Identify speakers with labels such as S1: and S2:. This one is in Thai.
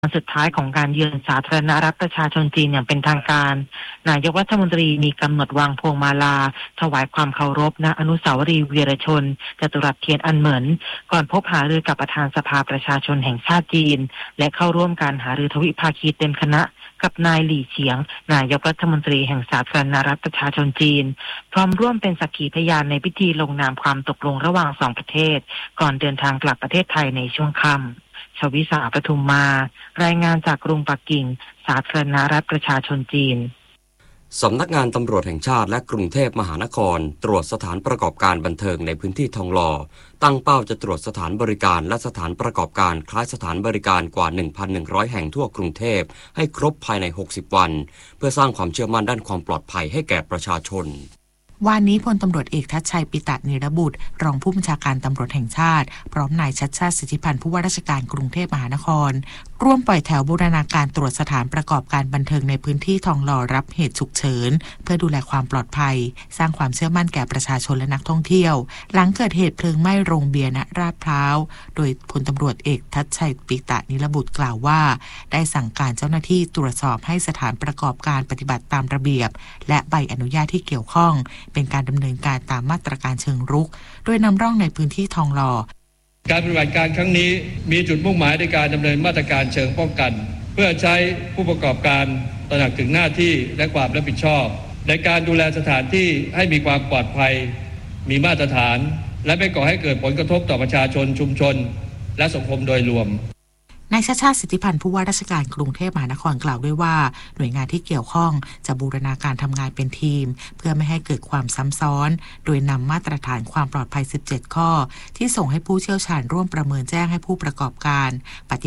S1: วันสุดท้ายของการเยือนสาธารณรัฐประชาชนจีนอย่างเป็นทางการนายกรัฐมนตรีมีกำหนดวางพวงมาลาถวายความเคารพณอนุสาวรีย์วีรชนจตุรัสเทียนอันเหมินก่อนพบหารือกับประธานสภาประชาชนแห่งชาติจีนและเข้าร่วมการหารือทวิภาคีเต็มคณะกับนายหลี่เฉียงนายกรัฐมนตรีแห่งสาธารณรัฐประชาชนจีนพร้อมร่วมเป็นสักขีพยานในพิธีลงนามความตกลงระหว่างสองประเทศก่อนเดินทางกลับประเทศไทยในช่วงค่ำชวิสาปทุมมารายงานจากกรุงปักกิ่งสาธารณรัฐประชาชนจีน
S2: สำนักงานตำรวจแห่งชาติและกรุงเทพมหานครตรวจสถานประกอบการบันเทิงในพื้นที่ทองหล่อตั้งเป้าจะตรวจสถานบริการและสถานประกอบการคล้ายสถานบริการกว่า 1,100 แห่งทั่วกรุงเทพให้ครบภายใน60วันเพื่อสร้างความเชื่อมั่นด้านความปลอดภัยให้แก่ประชาชน
S3: วันนี้พลตำรวจเอกทัชชัยปิตะนิรบุตรรองผู้บัญชาการตำรวจแห่งชาติพร้อมนายชัชชาติสิทธิพันธ์ผู้ว่าราชการกรุงเทพมหานครร่วมปล่อยแถวบูรณาการตรวจสถานประกอบการบันเทิงในพื้นที่ทองหล่อรับเหตุฉุกเฉินเพื่อดูแลความปลอดภัยสร้างความเชื่อมั่นแก่ประชาชนและนักท่องเที่ยวหลังเกิดเหตุเพลิงไหม้โรงเบียร์ณลาดพร้าวโดยพลตำรวจเอกทัชชัยปิตะนิรบุตรกล่าวว่าได้สั่งการเจ้าหน้าที่ตรวจสอบให้สถานประกอบการปฏิบัติตามระเบียบและใบอนุญาตที่เกี่ยวข้องเป็นการดำเนินการตามมาตรการเชิงรุกโดยนำร่องในพื้นที่ทองหล่อ
S4: การปฏิบัติการครั้งนี้มีจุดมุ่งหมายในการดำเนินมาตรการเชิงป้องกันเพื่อใช้ผู้ประกอบการตระหนักถึงหน้าที่และความรับผิดชอบในการดูแลสถานที่ให้มีความปลอดภัยมีมาตรฐานและไม่ก่อให้เกิดผลกระทบต่อประชาชนชุมชนและสังคมโดยรวม
S3: นายชัชชาติสิทธิพันธ์ผู้ว่าราชการกรุงเทพมหานครกล่าวด้วยว่าหน่วยงานที่เกี่ยวข้องจะบูรณาการทำงานเป็นทีมเพื่อไม่ให้เกิดความซ้ำซ้อนโดยนำมาตรฐานความปลอดภัย17ข้อที่ส่งให้ผู้เชี่ยวชาญร่วมประเมินแจ้งให้ผู้ประกอบการ